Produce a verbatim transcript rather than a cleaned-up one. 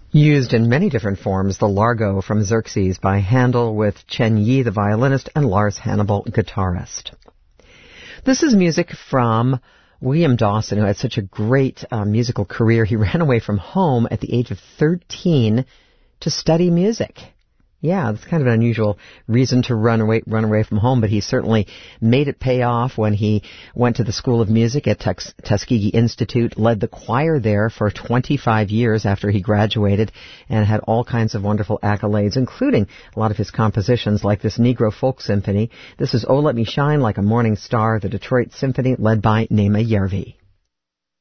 Used in many different forms, the Largo from Xerxes by Handel with Chen Yi, the violinist, and Lars Hannibal, guitarist. This is music from William Dawson, who had such a great uh, musical career. He ran away from home at the age of thirteen to study music. Yeah, that's kind of an unusual reason to run away run away from home, but he certainly made it pay off when he went to the School of Music at Tus- Tuskegee Institute, led the choir there for twenty-five years after he graduated, and had all kinds of wonderful accolades, including a lot of his compositions like this Negro Folk Symphony. This is Oh Let Me Shine Like a Morning Star, the Detroit Symphony, led by Nema Järvi.